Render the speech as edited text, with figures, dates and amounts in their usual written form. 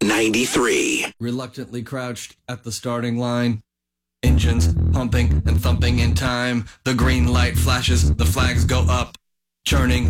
93. Reluctantly crouched at the starting line. Engines pumping and thumping in time. The green light flashes, the flags go up. Churning